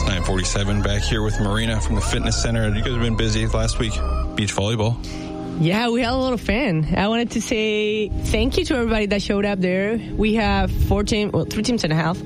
9:47 back here with Marina from the fitness center. You guys have been busy last week. Beach volleyball. Yeah, we had a lot of fun. I wanted to say thank you to everybody that showed up there. We have 3 teams and a half.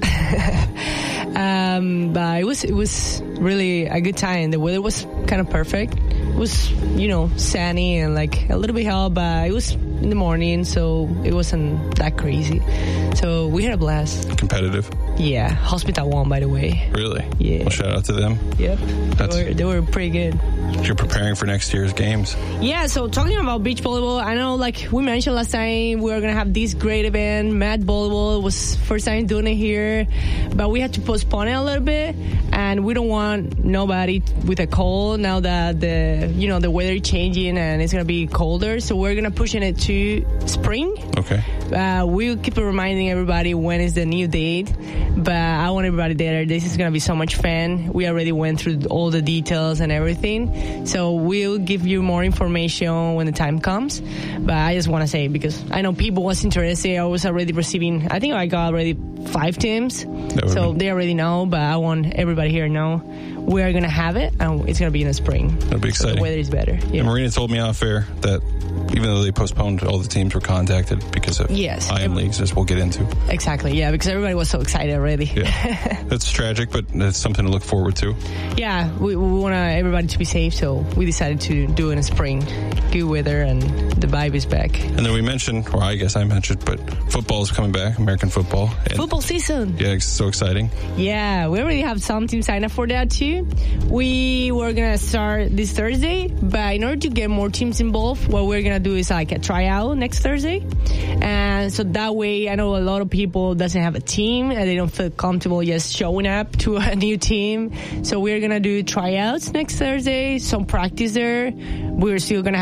But it was really a good time. The weather was kind of perfect. It was, sunny and like a little bit hot, but it was in the morning, so it wasn't that crazy. So we had a blast. Competitive? Yeah. Hospital won, by the way. Really? Yeah. Well, shout out to them. Yep. They were pretty good. You're preparing for next year's games. Yeah, so talking about beach volleyball, I know like we mentioned last time, we were going to have this great event, Mad Volleyball. It was first time doing it here, but we had to postpone it a little bit, and we don't want nobody with a cold now that the weather is changing and it's going to be colder, so we're going to push it to spring. Okay. We'll keep reminding everybody when is the new date, but I want everybody there. This is going to be so much fun. We already went through all the details and everything, so we'll give you more information when the time comes. But I just want to say, because I know people was interested, I was already receiving, I think I got already 5 teams, so they already know, but I want everybody here to know we are going to have it, and it's going to be in the spring. That'll be exciting. So the weather is better. Yeah. And Marina told me off air that even though they postponed, all the teams were contacted because of IM leagues, as we'll get into. Exactly, yeah, because everybody was so excited already. Yeah. That's tragic, but it's something to look forward to. Yeah, we want everybody to be safe, so we decided to do it in the spring. Good weather and the vibe is back. And then we mentioned, or I guess I mentioned, but football is coming back, American football. Football season. Yeah, it's so exciting. Yeah, we already have some teams signed up for that too. We were going to start this Thursday, but in order to get more teams involved, what we're going to do is like a tryout next Thursday. And so that way, I know a lot of people doesn't have a team and they don't feel comfortable just showing up to a new team. So we're going to do tryouts next Thursday, some practice there. We're still going to